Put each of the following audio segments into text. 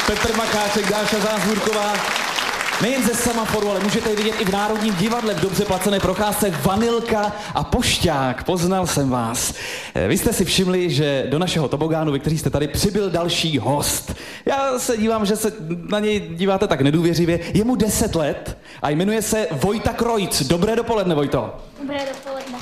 Petr Macháček, Dáša Záhůrková. Nejen ze Semaforu, ale můžete je vidět i v Národním divadle v dobře placené procházce Vanilka a Pošťák. Poznal jsem vás. Vy jste si všimli, že do našeho tobogánu, vy kteří jste tady, přibyl další host. Já se dívám, že se na něj díváte tak nedůvěřivě. Je mu 10 let a jmenuje se Vojta Krojc. Dobré dopoledne, Vojto. Dobré dopoledne.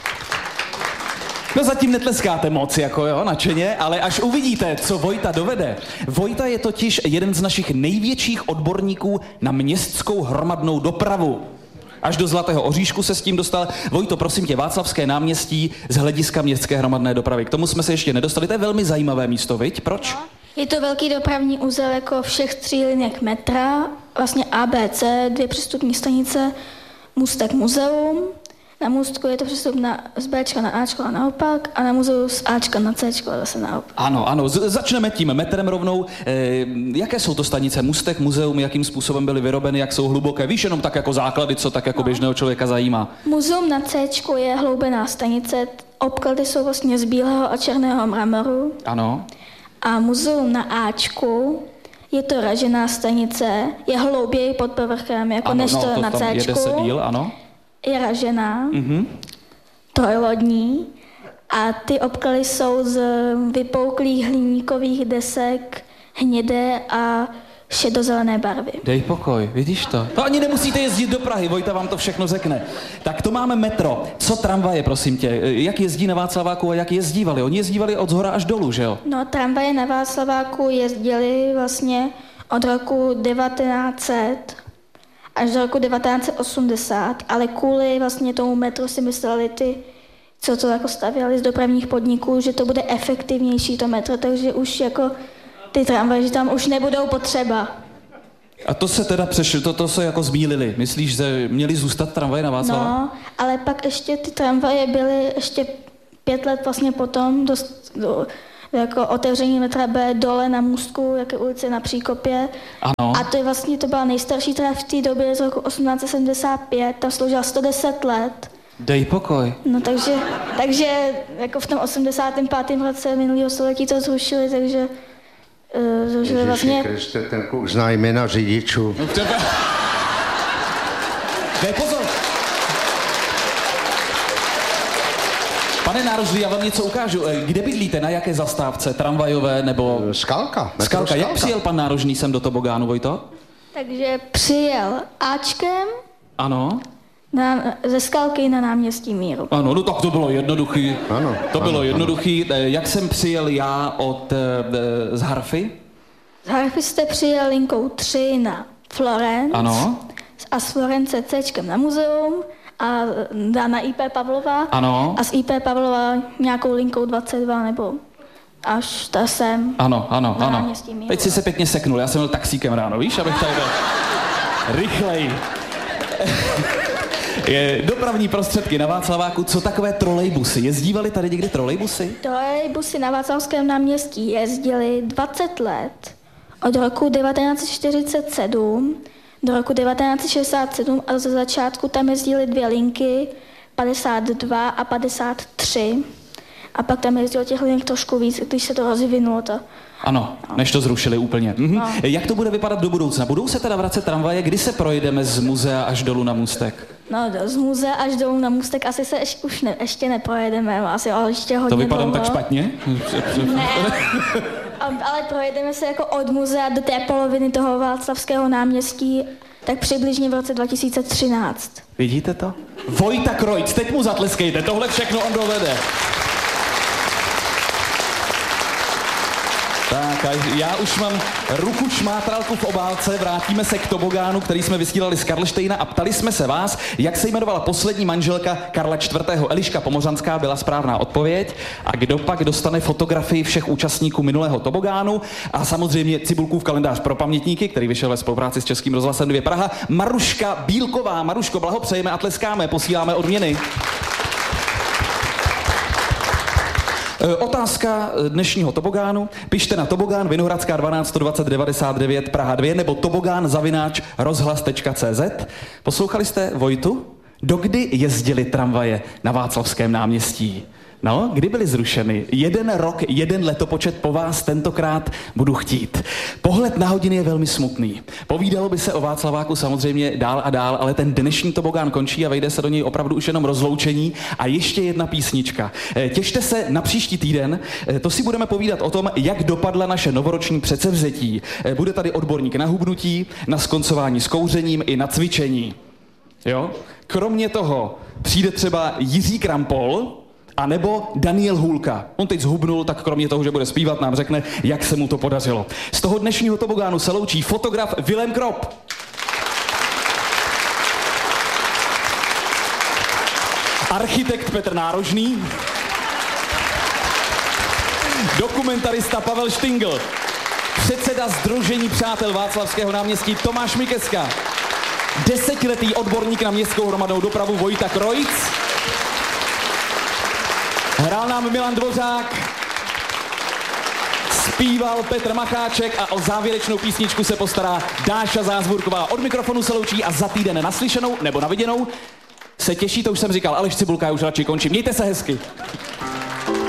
No zatím netleskáte moc, jako jo, nadšeně, ale až uvidíte, co Vojta dovede. Vojta je totiž jeden z našich největších odborníků na městskou hromadnou dopravu. Až do Zlatého oříšku se s tím dostal. Vojto, prosím tě, Václavské náměstí z hlediska městské hromadné dopravy. K tomu jsme se ještě nedostali, to je velmi zajímavé místo, viď? Proč? No, je to velký dopravní úzel jako všech 3 linek metra, vlastně ABC, 2 přestupní stanice, můstek muzeum. Na můstku je to přestup z Bčka na Ačko a naopak a na muzeu z Ačka na Cčko a zase naopak. Ano, ano, začneme tím metrem rovnou. Jaké jsou to stanice? Můstek, muzeum, jakým způsobem byly vyrobeny, jak jsou hluboké? Víš jenom tak jako základy, co tak jako běžného člověka zajímá? Muzeum na Cčku je hloubená stanice, obklady jsou vlastně z bílého a černého mramoru. Ano. A muzeum na Ačku je to ražená stanice, je hlouběji pod povrchem, jako ano, než no, to na tam Cčku. jede se díl, ano. Je ražená, trojlodní a ty obklady jsou z vypouklých hliníkových desek hnědé a šedozelené barvy. Dej pokoj, vidíš to? To ani nemusíte jezdit do Prahy, Vojta vám to všechno řekne. Tak to máme metro. Co tramvaje, prosím tě? Jak jezdí na Václaváku a jak jezdívali? Oni jezdívali od zhora až dolů, že jo? No, tramvaje na Václaváku jezdily vlastně od roku 1900 až do roku 1980, ale kvůli vlastně tomu metru si mysleli ty, co to jako stavěli z dopravních podniků, že to bude efektivnější to metro, takže už jako ty tramvaje, že tam už nebudou potřeba. A to se teda přešlo, to se jako zmýlili. Myslíš, že měly zůstat tramvaje na Václaváku? No, ale pak ještě ty tramvaje byly ještě 5 let vlastně potom jako otevření metra B dole na můstku, jaké ulici na Příkopě. Ano. A to je vlastně, to byla nejstarší trať v té době z roku 1875, tam sloužila 110 let. Dej pokoj. No takže jako v tom 85. roce minulého století to zrušili, takže zrušili vlastně... Kriste, ten kluk zná jména řidičů. No dej pozor. Pane Nárožlý, já vám něco ukážu. Kde bydlíte? Na jaké zastávce? Tramvajové nebo... Skalka. Skalka. Jak přijel pan Nárožný sem do tobogánu, Vojto? Takže přijel Ačkem Ano. ze Skalky na náměstí Míru. Ano, no tak to bylo jednoduchý. Ano. To bylo jednoduchý. Jak jsem přijel já z Harfy? Z Harfy jste přijel linkou 3 na Florenc. Ano. A z Florence Cčkem na muzeum a na IP Pavlova. Ano. A z IP Pavlova nějakou linkou 22 nebo až ta sem. Ano. náměstí Míru. Teď si se pěkně seknul. Já jsem byl taxíkem ráno, víš, abych tady byl rychlej. Dopravní prostředky na Václaváku, co takové trolejbusy? Jezdívaly tady někdy trolejbusy? Trolejbusy na Václavském náměstí jezdily 20 let. Od roku 1947 do roku 1967 a ze začátku tam jezdily 2 linky, 52 a 53. A pak tam jezdilo těch linek trošku víc, když se to rozvinulo. Ano, než to zrušili úplně. No. Jak to bude vypadat do budoucna? Budou se teda vracet tramvaje? Kdy se projedeme z muzea až dolů na můstek? No, z muzea až dolů na můstek asi se ještě neprojedeme, asi ale ještě hodně To vypadám dlouho. tak špatně? Ne, ale projedeme se jako od muzea do té poloviny toho Václavského náměstí, tak přibližně v roce 2013. Vidíte to? Vojta Krojc, teď mu zatleskejte, tohle všechno on dovede. Tak a já už mám ruku šmátralku v obálce, vrátíme se k tobogánu, který jsme vysílali z Karlštejna a ptali jsme se vás, jak se jmenovala poslední manželka Karla IV. Eliška Pomořanská byla správná odpověď a kdo pak dostane fotografii všech účastníků minulého tobogánu a samozřejmě Cibulkův kalendář pro pamětníky, který vyšel ve spolupráci s Českým rozhlasem 2 Praha, Maruška Bílková. Maruško, blahopřejeme a tleskáme, posíláme odměny. Otázka dnešního tobogánu. Pište na tobogán Vinohradská 12 120 99 Praha 2 nebo tobogán@rozhlas.cz. Poslouchali jste Vojtu? Dokdy jezdili tramvaje na Václavském náměstí? No, kdy byly zrušeny? 1 rok, 1 letopočet po vás tentokrát budu chtít. Pohled na hodiny je velmi smutný. Povídalo by se o Václaváku samozřejmě dál a dál, ale ten dnešní tobogán končí a vejde se do něj opravdu už jenom rozloučení a ještě jedna písnička. Těšte se na příští týden, to si budeme povídat o tom, jak dopadla naše novoroční předsevzetí. Bude tady odborník na hubnutí, na skoncování s kouřením i na cvičení. Jo? Kromě toho přijde třeba Jiří Krampol, a nebo Daniel Hůlka. On teď zhubnul, tak kromě toho, že bude zpívat, nám řekne, jak se mu to podařilo. Z toho dnešního tobogánu se loučí fotograf Vilém Krop. Architekt Petr Nárožný. Dokumentarista Pavel Štingl. Předseda Sdružení přátel Václavského náměstí Tomáš Mikeska. 10letý odborník na městskou hromadnou dopravu Vojta Krojc. Hrál nám Milan Dvořák, zpíval Petr Macháček a o závěrečnou písničku se postará Dáša Zázvůrková. Od mikrofonu se loučí a za týden naslyšenou nebo naviděnou se těší, to už jsem říkal, Aleš Cibulka, já už radši končím. Mějte se hezky.